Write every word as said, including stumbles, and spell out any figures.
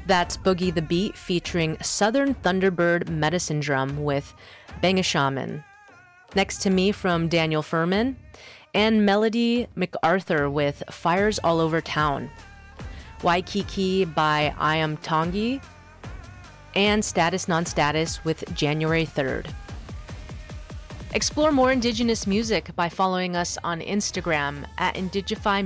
That's Boogie the Beat featuring Southern Thunderbird Medicine Drum with Bang a Shaman. Next to Me from Daniel Furman, and Melody MacArthur with Fires All Over Town. Waikiki by I Am Tongi, and Status Non-Status with January third. Explore more Indigenous music by following us on Instagram at Indigify